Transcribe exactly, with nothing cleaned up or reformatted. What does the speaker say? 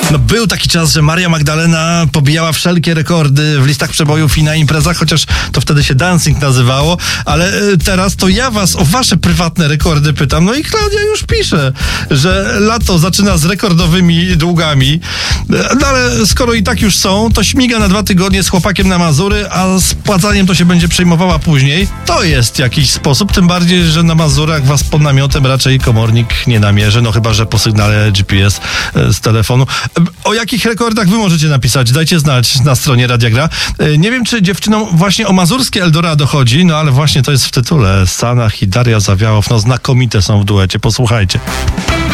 No był taki czas, że Maria Magdalena pobijała wszelkie rekordy w listach przebojów i na imprezach, chociaż to wtedy się dancing nazywało, ale teraz to ja was o wasze prywatne rekordy pytam. No i Klaudia już pisze, że lato zaczyna z rekordowymi długami, no ale skoro i tak już są, to śmiga na dwa tygodnie z chłopakiem na Mazury, a z płacaniem to się będzie przejmowała później. To jest jakiś sposób, tym bardziej, że na Mazurach was pod namiotem raczej komornik nie namierzy, no chyba że po sygnale G P S z telefonu. O jakich rekordach wy możecie napisać? Dajcie znać na stronie Radia Gra. Nie wiem, czy dziewczynom właśnie o mazurskie Eldorado chodzi, no ale właśnie to jest w tytule. Sanach i Daria Zawiałow, no znakomite są w duecie. Posłuchajcie.